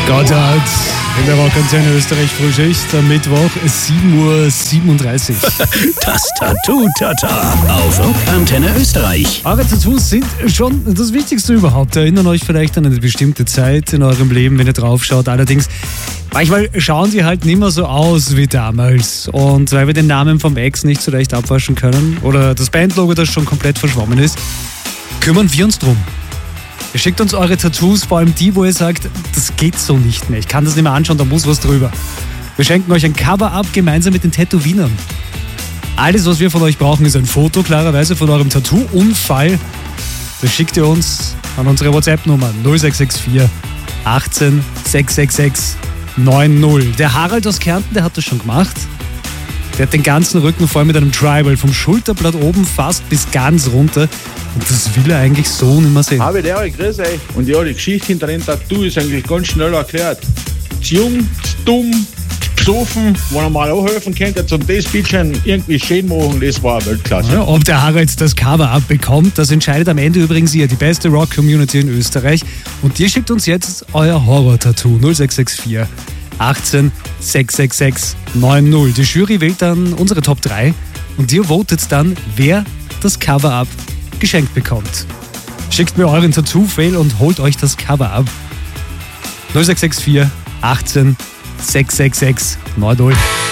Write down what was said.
Gotthard in der Rockantenne Österreich Frühschicht am Mittwoch 7:37 Uhr. Das Tattoo-Tata auf Rockantenne Österreich. Eure Tattoos sind schon das Wichtigste überhaupt. Erinnern euch vielleicht an eine bestimmte Zeit in eurem Leben, wenn ihr draufschaut. Allerdings, manchmal schauen sie halt nicht mehr so aus wie damals. Und weil wir den Namen vom Ex nicht so leicht abwaschen können oder das Bandlogo, das schon komplett verschwommen ist, kümmern wir uns drum. Ihr schickt uns eure Tattoos, vor allem die, wo ihr sagt, das geht so nicht mehr. Ich kann das nicht mehr anschauen, da muss was drüber. Wir schenken euch ein Cover-Up gemeinsam mit den Tätowierern. Alles, was wir von euch brauchen, ist ein Foto, klarerweise, von eurem Tattoo-Unfall. Das schickt ihr uns an unsere WhatsApp-Nummer 0664 18 666 90. Der Harald aus Kärnten, der hat das schon gemacht. Der hat den ganzen Rücken voll mit einem Tribal, vom Schulterblatt oben fast bis ganz runter. Und das will er eigentlich so nicht mehr sehen. Habe der, grüß euch. Und ja, die Geschichte hinter dem Tattoo ist eigentlich ganz schnell erklärt. Zu jung, zu dumm, zu besoffen, wo er mal auch helfen könnte, zum das Bildschirm irgendwie schön machen, das war Weltklasse. Ja, ob der Harald das Cover-Up bekommt, das entscheidet am Ende übrigens ihr, die beste Rock-Community in Österreich. Und ihr schickt uns jetzt euer Horror-Tattoo 0664 18 666 90. Die Jury wählt dann unsere Top 3 und ihr votet dann, wer das Cover-Up geschenkt bekommt. Schickt mir euren Tattoo-Fail und holt euch das Cover-Up. 0664 18 666 90.